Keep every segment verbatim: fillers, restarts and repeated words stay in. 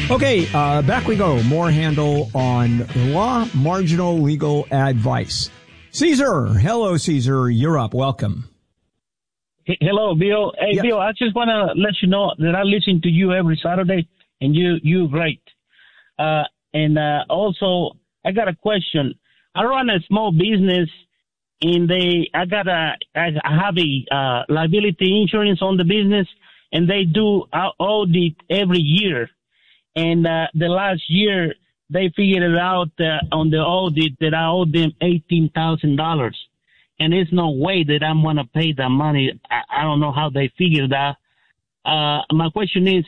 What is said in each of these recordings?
Okay, uh, back we go. More handle on law, marginal legal advice. Caesar, hello, Caesar. You're up. Welcome. Hey, hello, Bill. Hey, yes. Bill, I just want to let you know that I listen to you every Saturday, and you, you're great. Uh, and uh, also, I got a question. I run a small business, and they, I got a, I have a uh, liability insurance on the business, and they do audit every year. And uh, the last year, they figured it out uh, on the audit that I owed them eighteen thousand dollars. And there's no way that I'm going to pay that money. I, I don't know how they figured that. Uh, my question is,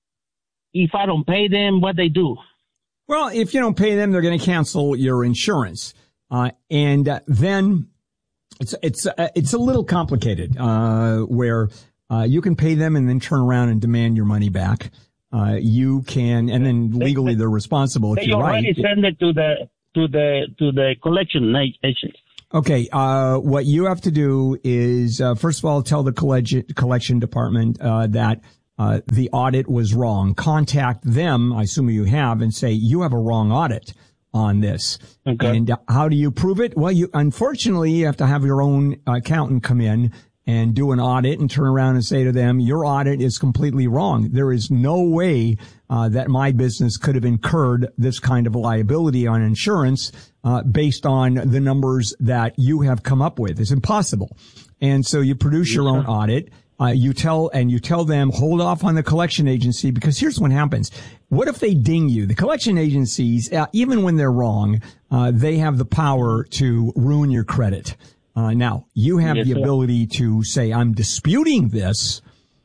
if I don't pay them, what they do? Well, if you don't pay them, they're going to cancel your insurance. Uh, and uh, then it's it's uh, it's a little complicated uh, where uh, you can pay them and then turn around and demand your money back. Uh, you can, and then legally they're responsible if they you're right. They already send it to the to the to the collection agent. Okay, uh, what you have to do is uh, first of all tell the collection collection department uh, that uh, the audit was wrong. Contact them, I assume you have, and say you have a wrong audit on this. Okay. And uh, how do you prove it? Well, you unfortunately you have to have your own accountant come in and do an audit and turn around and say to them, your audit is completely wrong. There is no way uh, that my business could have incurred this kind of liability on insurance uh, based on the numbers that you have come up with. It's impossible. And so you produce your own audit. Uh, you tell, and you tell them, hold off on the collection agency, because here's what happens. What if they ding you? The collection agencies, uh, even when they're wrong, uh, they have the power to ruin your credit. Uh, now, you have yes, the ability sir. to say, I'm disputing this.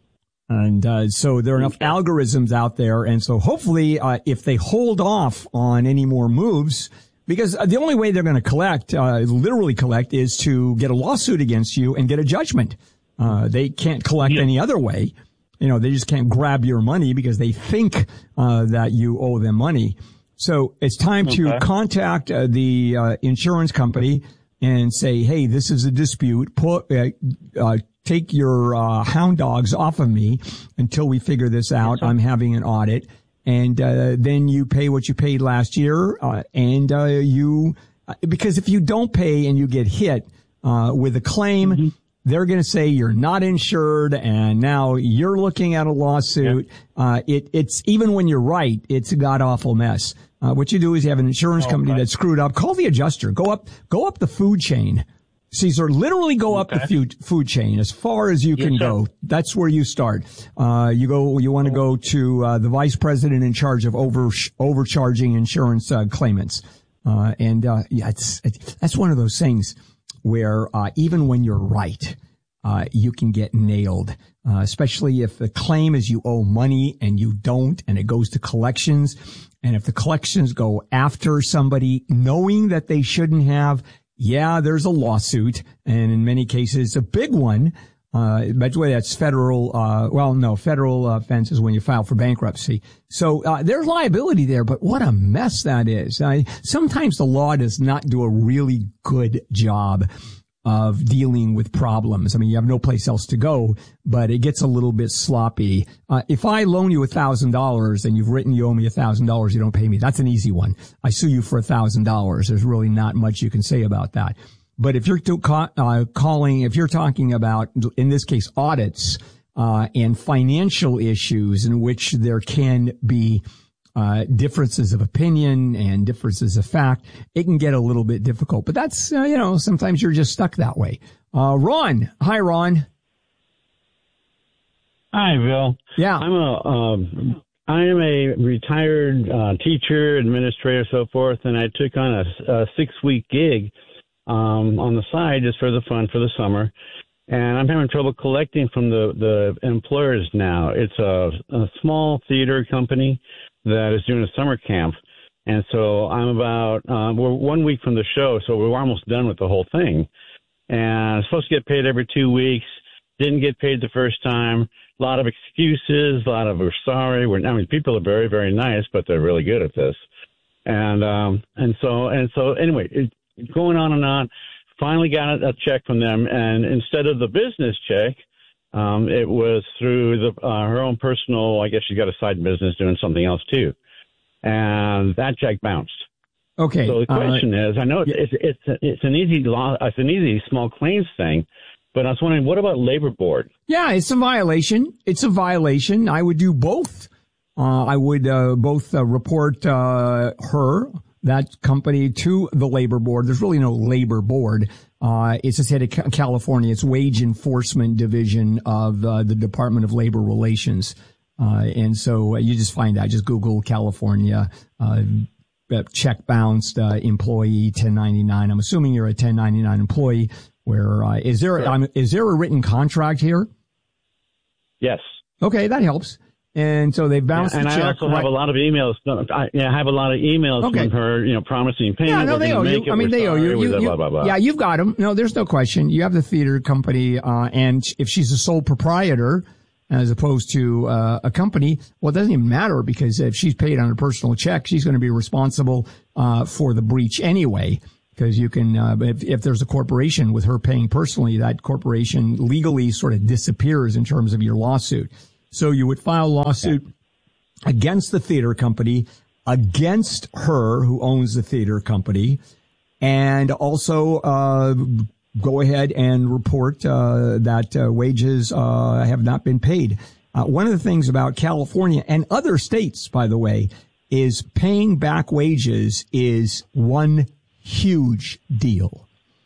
And uh, so there are enough algorithms out there. And so hopefully, uh, if they hold off on any more moves, because the only way they're going to collect, uh, literally collect, is to get a lawsuit against you and get a judgment. Uh, they can't collect yeah. any other way. You know, they just can't grab your money because they think uh, that you owe them money. So it's time okay. to contact uh, the uh, insurance company and say, hey, this is a dispute. Put, uh, uh, take your uh, hound dogs off of me until we figure this out. I'm having an audit. And uh, then you pay what you paid last year. Uh, and uh, you, uh, because if you don't pay and you get hit uh, with a claim, mm-hmm. they're going to say you're not insured, and now you're looking at a lawsuit. Yeah. Uh, it, it's even when you're right, it's a god awful mess. Uh, what you do is you have an insurance oh, company okay. that's screwed up. Call the adjuster. Go up, go up the food chain. Caesar, literally go okay. up the food, food chain as far as you yes, can sir. go. That's where you start. Uh, you go, you want to go to, uh, the vice president in charge of over, overcharging insurance, uh, claimants. Uh, and, uh, yeah, it's, it's, that's one of those things where, uh, even when you're right, uh, you can get nailed. Uh, especially if the claim is you owe money and you don't, and it goes to collections. And if the collections go after somebody knowing that they shouldn't have, yeah, there's a lawsuit, and in many cases a big one. Uh, by the way, that's federal, uh, well, no, federal offense is when you file for bankruptcy. So, uh, there's liability there, but what a mess that is. Uh, sometimes the law does not do a really good job of dealing with problems. I mean, you have no place else to go, but it gets a little bit sloppy. Uh, if I loan you a thousand dollars and you've written you owe me a thousand dollars, you don't pay me. That's an easy one. I sue you for a thousand dollars. There's really not much you can say about that. But if you're to ca- uh, calling, if you're talking about, in this case, audits, uh, and financial issues in which there can be Uh, differences of opinion and differences of fact, it can get a little bit difficult. But that's, uh, you know, sometimes you're just stuck that way. Uh, Ron. Hi, Ron. Hi, Bill. Yeah. I'm a, um, I am a retired, uh, teacher, administrator, so forth, and I took on a, a six-week gig, um, on the side just for the fun for the summer. And I'm having trouble collecting from the, the employers now. It's a, a small theater company that is doing a summer camp. And so I'm about, uh, we're one week from the show, so we're almost done with the whole thing. And I'm supposed to get paid every two weeks. Didn't get paid the first time. A lot of excuses, a lot of we're sorry. We're, I mean, people are very, very nice, but they're really good at this. And, um, and so, and so anyway, it, going on and on, finally got a check from them. And instead of the business check, Um, it was through the, uh, her own personal, I guess she's got a side business doing something else too. And that check bounced. Okay. So the question uh, is, I know it's, yeah. it's, it's, it's an easy law, it's an easy small claims thing, but I was wondering, what about labor board? Yeah, it's a violation. It's a violation. I would do both. Uh, I would, uh, both, uh, report, uh, her, that company to the labor board. There's really no labor board. Uh, it's the state of California. It's Wage Enforcement Division of, uh, the Department of Labor Relations. Uh, and so you just find out, just Google California, uh, check bounced, uh, employee ten ninety-nine. I'm assuming you're a ten ninety-nine employee where, uh, is there, um, is there a written contract here? Yes. Okay. That helps. And so they bounced yeah, and the check. I also right. have a lot of emails. I, yeah, I have a lot of emails okay. from her, you know, promising payment. Yeah, no, they owe you. It, I mean, they owe you. you, you blah, blah, blah. Yeah, you've got them. No, there's no question. You have the theater company, uh, and if she's a sole proprietor as opposed to uh, a company, well, it doesn't even matter because if she's paid on a personal check, she's going to be responsible uh, for the breach anyway. Because you can, uh, if, if there's a corporation with her paying personally, that corporation legally sort of disappears in terms of your lawsuit. So you would file a lawsuit yeah. against the theater company, against her who owns the theater company, and also uh go ahead and report uh that uh, wages uh have not been paid. Uh, one of the things about California and other states, by the way, is paying back wages is one huge deal.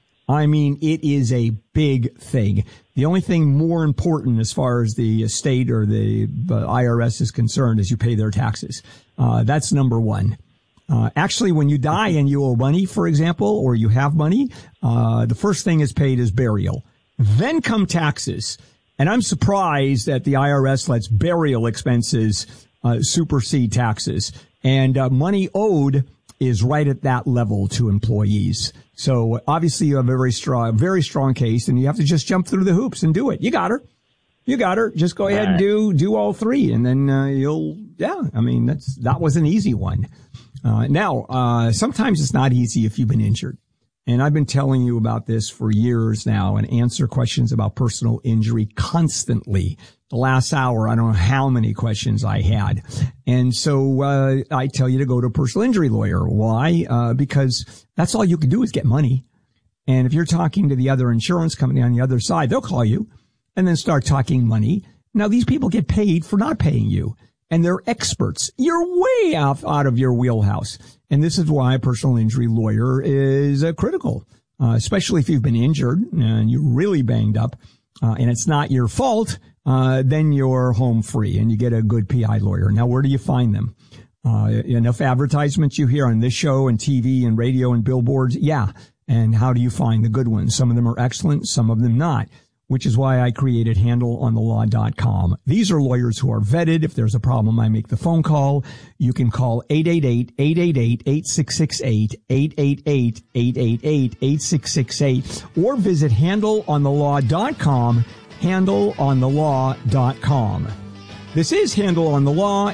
I mean, it is a big thing. The only thing more important as far as the state or the uh, I R S is concerned is you pay their taxes. Uh, that's number one. Uh, actually, when you die and you owe money, for example, or you have money, uh, the first thing is paid is burial. Then come taxes. And I'm surprised that the I R S lets burial expenses uh, supersede taxes. And uh, money owed is right at that level to employees. So obviously you have a very strong, very strong case, and you have to just jump through the hoops and do it. You got her. You got her. Just go ahead and do, do all three. And then, uh, you'll, yeah, I mean, that's, that was an easy one. Uh, now, uh, sometimes it's not easy if you've been injured. And I've been telling you about this for years now and answer questions about personal injury constantly. The last hour, I don't know how many questions I had. And so, uh, I tell you to go to a personal injury lawyer. Why? Uh, because that's all you can do is get money. And if you're talking to the other insurance company on the other side, they'll call you and then start talking money. Now, these people get paid for not paying you, and they're experts. You're way off out of your wheelhouse. And this is why a personal injury lawyer is uh, critical, uh, especially if you've been injured and you're really banged up, uh, and it's not your fault. Uh, then you're home free and you get a good P I lawyer. Now, where do you find them? Uh, enough advertisements you hear on this show and T V and radio and billboards? Yeah. And how do you find the good ones? Some of them are excellent, some of them not, which is why I created handle on the law dot com. These are lawyers who are vetted. If there's a problem, I make the phone call. You can call eight eight eight, eight eight eight, eight six six eight, eight eight eight, eight eight eight, eight six six eight, or visit handle on the law dot com, handle on the law dot com. This is Handle on the Law.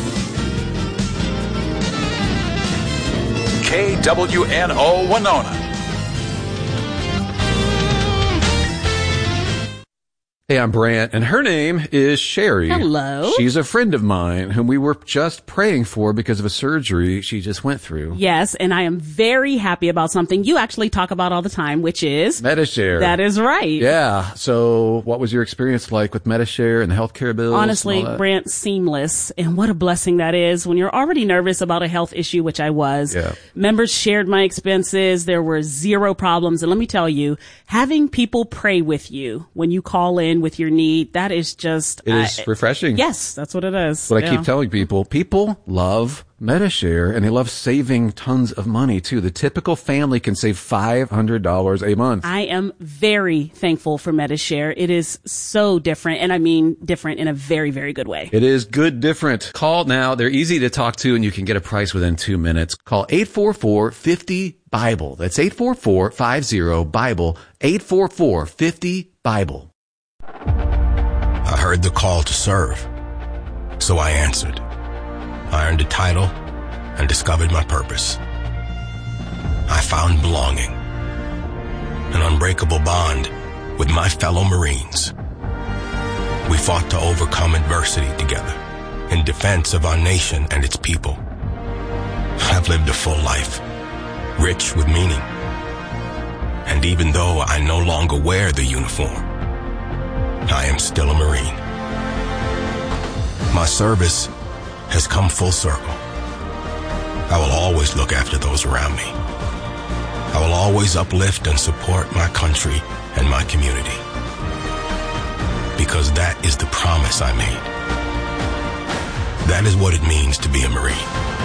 K W N O Winona. Hey, I'm Brant, and her name is Sherry. Hello. She's a friend of mine whom we were just praying for because of a surgery she just went through. Yes, and I am very happy about something you actually talk about all the time, which is Medi-Share. That is right. Yeah. So what was your experience like with Medi-Share and the healthcare bills? Honestly, Brant, seamless. And what a blessing that is when you're already nervous about a health issue, which I was. Yeah. Members shared my expenses. There were zero problems. And let me tell you, having people pray with you when you call in with your need, that is just it is uh, refreshing. Yes, that's what it is. What yeah. I keep telling people, people love Medi-Share, and they love saving tons of money too. The typical family can save five hundred dollars a month. I am very thankful for Medi-Share. It is so different, and I mean different in a very, very good way. It is good different. Call now. They're easy to talk to, and you can get a price within two minutes. Call eight four four, five zero, Bible. That's eight four four, five zero, Bible, eight four four, five zero, Bible. I heard the call to serve, so I answered. I earned a title and discovered my purpose. I found belonging, an unbreakable bond with my fellow Marines. We fought to overcome adversity together in defense of our nation and its people. I've lived a full life, rich with meaning. And even though I no longer wear the uniform, I am still a Marine. My service has come full circle. I will always look after those around me. I will always uplift and support my country and my community. Because that is the promise I made. That is what it means to be a Marine.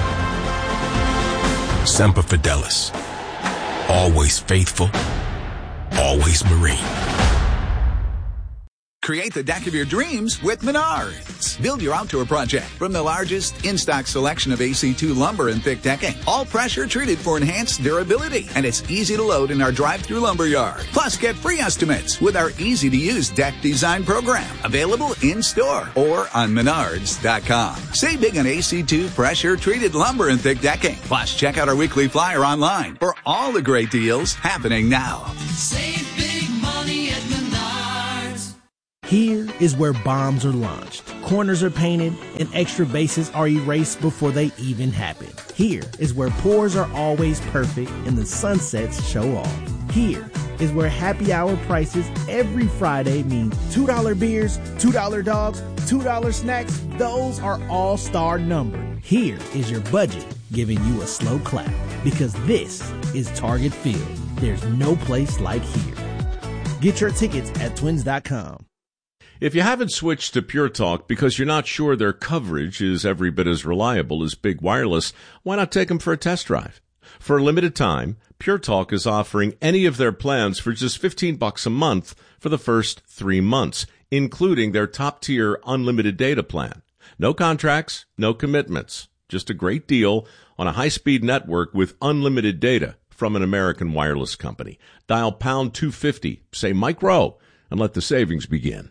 Semper Fidelis. Always faithful. Always Marine. Create the deck of your dreams with Menards. Build your outdoor project from the largest in-stock selection of A C two lumber and thick decking. All pressure treated for enhanced durability. And it's easy to load in our drive-through lumber yard. Plus, get free estimates with our easy-to-use deck design program. Available in-store or on menards dot com. Save big on A C two pressure treated lumber and thick decking. Plus, check out our weekly flyer online for all the great deals happening now. Save big money at Menards. Here is where bombs are launched, corners are painted, and extra bases are erased before they even happen. Here is where pours are always perfect and the sunsets show off. Here is where happy hour prices every Friday mean two dollar beers, two dollar dogs, two dollar snacks. Those are all-star numbered. Here is your budget giving you a slow clap, because this is Target Field. There's no place like here. Get your tickets at twins dot com. If you haven't switched to Pure Talk because you're not sure their coverage is every bit as reliable as Big Wireless, why not take them for a test drive? For a limited time, Pure Talk is offering any of their plans for just fifteen bucks a month for the first three months, including their top-tier unlimited data plan. No contracts, no commitments, just a great deal on a high-speed network with unlimited data from an American wireless company. Dial pound two fifty, say Mike Rowe, and let the savings begin.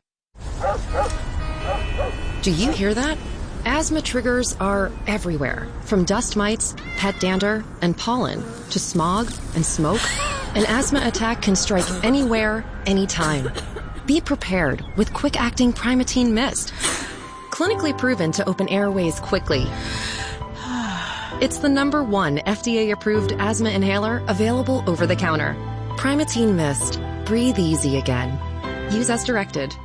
Do you hear that? Asthma triggers are everywhere, from dust mites, pet dander, and pollen, to smog and smoke. An asthma attack can strike anywhere, anytime. Be prepared with quick-acting Primatene Mist. Clinically proven to open airways quickly. It's the number one F D A-approved asthma inhaler available over the counter. Primatene Mist. Breathe easy again. Use as directed.